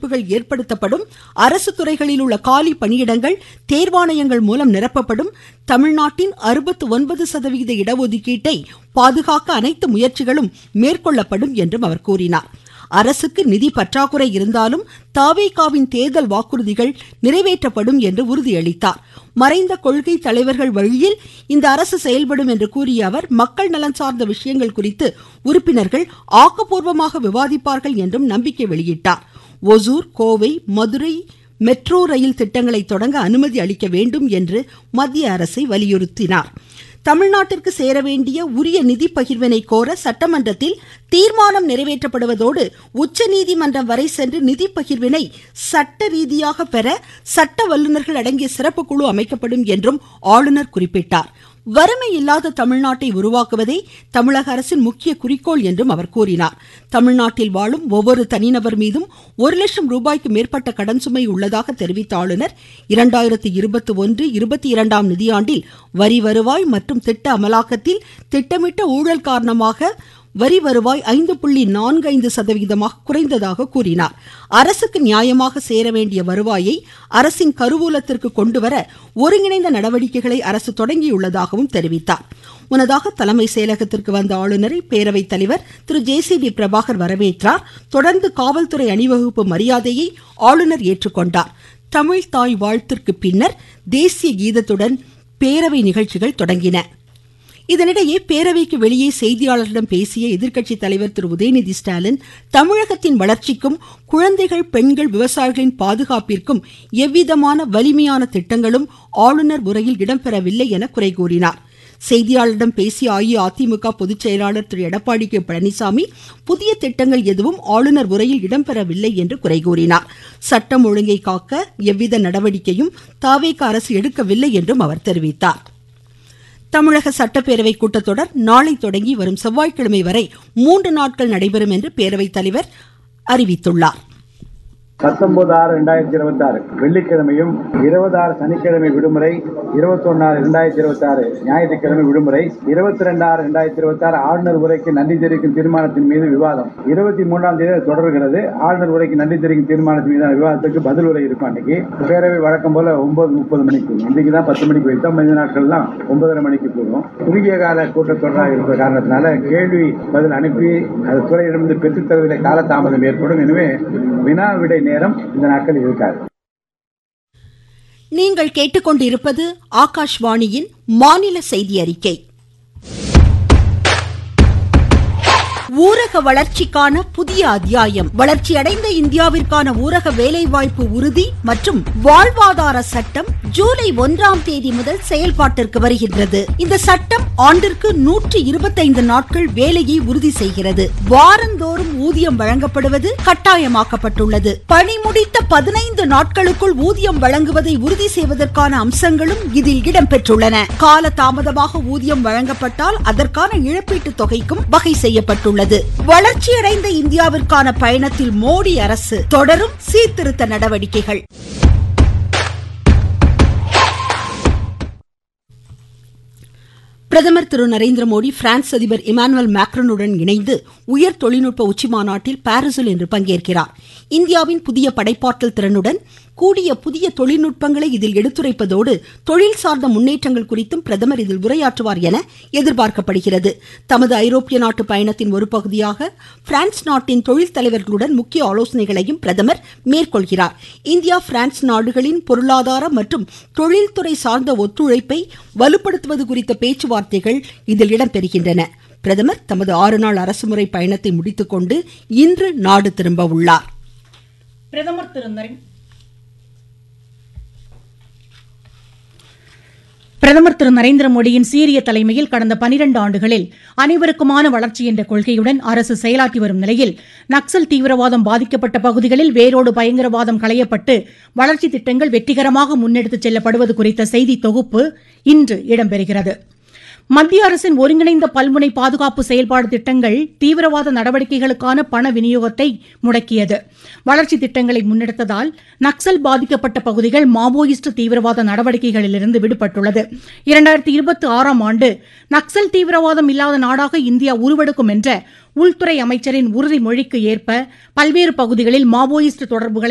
வாய்ப்புகள் ஏற்படுத்தப்படும். அரசு துறைகளில் உள்ள காலி பணியிடங்கள் தேர்வாணையங்கள் மூலம் நிரப்பப்படும். தமிழ்நாட்டின் 69% இடஒதுக்கீட்டை பாதுகாக்க அனைத்து முயற்சிகளும் மேற்கொள்ளப்படும் என்றும் அவர் கூறினார். அரசுக்கு நிதி பற்றாக்குறை இருந்தாலும் தவேகாவின் தேர்தல் வாக்குறுதிகள் நிறைவேற்றப்படும் என்று உறுதியளித்தார். மறைந்த கொள்கை தலைவர்கள் வழியில் இந்த அரசு செயல்படும் என்று கூறிய அவர், மக்கள் நலன் சார்ந்த விஷயங்கள் குறித்து உறுப்பினர்கள் ஆக்கப்பூர்வமாக விவாதிப்பார்கள் என்றும் நம்பிக்கை வெளியிட்டார். ஒசூர், கோவை, மதுரை மெட்ரோ ரயில் திட்டங்களை தொடங்க அனுமதி அளிக்க வேண்டும் என்று மத்திய அரசை வலியுறுத்தினார். தமிழ்நாட்டிற்கு சேர வேண்டிய உரிய நிதி பகிர்வினை கோர சட்டமன்றத்தில் தீர்மானம் நிறைவேற்றப்படுவதோடு உச்சநீதிமன்றம் வரை சென்று நிதி பகிர்வினை சட்ட ரீதியாக பெற சட்ட வல்லுநர்கள் அடங்கிய சிறப்பு குழு அமைக்கப்படும் என்றும் ஆளுநர் குறிப்பிட்டார். வறுமை இல்லாத தமிழ்நாட்டை உருவாக்குவதே தமிழக அரசின் முக்கிய குறிக்கோள் என்றும் அவர் கூறினார். தமிழ்நாட்டில் வாழும் ஒவ்வொரு தனிநபர் மீதும் 1 லட்சம் ரூபாய்க்கு மேற்பட்ட கடன் சுமை உள்ளதாக தெரிவித்த ஆளுநர், 2021-22 நிதியாண்டில் வரி வருவாய் மற்றும் திட்ட அமலாக்கத்தில் திட்டமிட்ட ஊழல் காரணமாக வரி வருவாய் 5.45% குறைந்ததாக கூறினார். அரசுக்கு நியாயமாக சேர வேண்டிய வருவாயை அரசின் கருவூலத்திற்கு கொண்டுவர ஒருங்கிணைந்த நடவடிக்கைகளை அரசு தொடங்கியுள்ளதாகவும் தெரிவித்தார். முன்னதாக தலைமை செயலகத்திற்கு வந்த ஆளுநரை பேரவைத் தலைவர் திரு JCD பிரபாகர் வரவேற்றார். தொடர்ந்து காவல்துறை அணிவகுப்பு மரியாதையை ஆளுநர் ஏற்றுக்கொண்டார். தமிழ் தாய் வாழ்த்திற்கு பின்னர் தேசிய கீதத்துடன் பேரவை நிகழ்ச்சிகள் தொடங்கின. இதனிடையே பேரவைக்கு வெளியே செய்தியாளர்களிடம் பேசிய எதிர்க்கட்சி தலைவர் திரு உதயநிதி ஸ்டாலின், தமிழகத்தின் வளர்ச்சிக்கும் குழந்தைகள், பெண்கள், விவசாயிகளின் பாதுகாப்பிற்கும் எவ்விதமான வலிமையான திட்டங்களும் ஆளுநர் உரையில் இடம்பெறவில்லை என குறை கூறினார். செய்தியாளரிடம் பேசிய அஇஅதிமுக பொதுச் செயலாளர் திரு எடப்பாடி கே பழனிசாமி, புதிய திட்டங்கள் எதுவும் ஆளுநர் உரையில் இடம்பெறவில்லை என்று குறை கூறினார். சட்டம் ஒழுங்கை காக்க எவ்வித நடவடிக்கையும் தவேக அரசு எடுக்கவில்லை என்றும் அவர் தெரிவித்தார். தமிழக சட்டப்பேரவை கூட்டத்தொடர் நாளை தொடங்கி வரும் செவ்வாய்க்கிழமை வரை 3 நாட்கள் நடைபெறும் என்று பேரவைத் தலைவர் அறிவித்துள்ளார். 19/6/2026 வெள்ளிக்கிழமையும் 26 சனிக்கிழமை விடுமுறை, 21/6/2026 ஞாயிற்றுக்கிழமை விடுமுறை, 22/6/2026 ஆளுநர் உரைக்கு நன்றி தெரிவிக்கும் தீர்மானத்தின் மீது விவாதம், 23ஆம் தேதி தொடர்கிறது. ஆளுநர் உரைக்கு நன்றி தெரிவிக்கும் தீர்மானத்தின் மீதான விவாதத்துக்கு பதில் உரை இருக்கும். அன்னைக்கு பேரவை வழக்கம் போல 9:30 மணிக்கு, இன்னைக்கு தான் 10 மணிக்கு வைத்தோம். மற்ற நாட்கள்லாம் 9:30 மணிக்கு போகும். குறுகிய கால கூட்டத்தொடராக இருக்கிற காரணத்தினால கேள்வி பதில் அனுப்பி அது துறையிடமிருந்து பெற்றுத் தருவதில் காலதாமதம் ஏற்படும். எனவே வினா விடை நேரம் இந்த நாட்கள் இருக்காது. நீங்கள் கேட்டுக்கொண்டிருப்பது ஆகாஷ்வாணியின் மாநில செய்தி அறிக்கை. ஊரக வளர்ச்சிக்கான புதிய அத்தியாயம். வளர்ச்சியடைந்த இந்தியாவிற்கான ஊரக வேலைவாய்ப்பு உறுதி மற்றும் வாழ்வாதார சட்டம் ஜூலை 1ஆம் தேதி முதல் செயல்பாட்டிற்கு வருகின்றது. இந்த சட்டம் ஆண்டிற்கு 125 நாட்கள் வேலையை உறுதி செய்கிறது. வாரந்தோறும் ஊதியம் வழங்கப்படுவது கட்டாயமாக்கப்பட்டுள்ளது. பணி முடித்த 15 நாட்களுக்குள் ஊதியம் வழங்குவதை உறுதி செய்வதற்கான அம்சங்களும் இதில் இடம்பெற்றுள்ளன. கால தாமதமாக ஊதியம் வழங்கப்பட்டால் அதற்கான இழப்பீட்டுத் தொகைக்கும் வகை செய்யப்பட்டுள்ளது. வளர்ச்சியடைந்த இந்தியாவிற்கான பயணத்தில் மோடி அரசு, தொடரும் சீர்திருத்த நடவடிக்கைகள். பிரதமர் திரு நரேந்திர மோடி பிரான்ஸ் அதிபர் இமானுவேல் மேக்ரானுடன் இணைந்து உயர் தொழில்நுட்ப உச்சிமாநாட்டில் பாரிஸில் இன்று பங்கேற்கிறார். இந்தியாவின் புதிய படைப்பாற்றல் திறனுடன் கூடிய புதிய தொழில்நுட்பங்களை இதில் எடுத்துரைப்பதோடு தொழில் சார்ந்த முன்னேற்றங்கள் குறித்தும் பிரதமர் இதில் உரையாற்றுவார் என எதிர்பார்க்கப்படுகிறது. தமது ஐரோப்பிய நாட்டு பயணத்தின் ஒரு பகுதியாக பிரான்ஸ் நாட்டின் தொழில் தலைவர்களுடன் முக்கிய ஆலோசனைகளையும் பிரதமர் மேற்கொள்கிறார். இந்தியா பிரான்ஸ் நாடுகளின் பொருளாதார மற்றும் தொழில்துறை சார்ந்த ஒத்துழைப்பை வலுப்படுத்துவது குறித்த பேச்சுவார்த்தைகள் இதில் இடம்பெறுகின்றன. பிரதமர் தமது 6 நாள் அரசுமுறை பயணத்தை முடித்துக்கொண்டு இன்று நாடு திரும்ப உள்ளார். பிரதமர் திரு நரேந்திர மோடியின் சீரிய தலைமையில் கடந்த 12 ஆண்டுகளில் அனைவருக்குமான வளர்ச்சி என்ற கொள்கையுடன் அரசு செயலாற்றி வரும் நிலையில் நக்சல் தீவிரவாதம் பாதிக்கப்பட்ட பகுதிகளில் வேரோடு பயங்கரவாதம் களையப்பட்டு வளர்ச்சி திட்டங்கள் வெற்றிகரமாக முன்னெடுத்துச் செல்லப்படுவது குறித்த செய்தி தொகுப்பு இன்று இடம்பெறுகிறது. மத்திய அரசின் ஒருங்கிணைந்த பல்முனை பாதுகாப்பு செயல்பாடு திட்டங்கள் தீவிரவாத நடவடிக்கைகளுக்கான பண விநியோகத்தை முடக்கியது. வளர்ச்சி திட்டங்களை முன்னெடுத்ததால் நக்சல் பாதிக்கப்பட்ட பகுதிகள் மாவோயிஸ்ட் தீவிரவாத நடவடிக்கைகளிலிருந்து விடுபட்டுள்ளது. 2026ஆம் ஆண்டு நக்சல் தீவிரவாதம் இல்லாத நாடாக இந்தியா உருவெடுக்கும் என்ற உள்துறை அமைச்சரின் உறுதிமொழிக்கு ஏற்ப பல்வேறு பகுதிகளில் மாவோயிஸ்ட் தொடர்புகளை